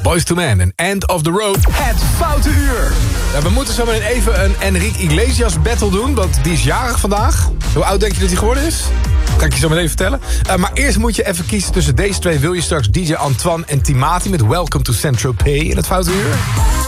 Boyz II Men en End of the Road. Het Foute Uur. Ja, we moeten zo meteen even een Enrique Iglesias battle doen, want die is jarig vandaag. Hoe oud denk je dat hij geworden is? Ga ik je zo meteen vertellen. Maar eerst moet je even kiezen tussen deze twee. Wil je straks DJ Antoine en Timati met Welcome to Saint-Tropez in het Foute Uur?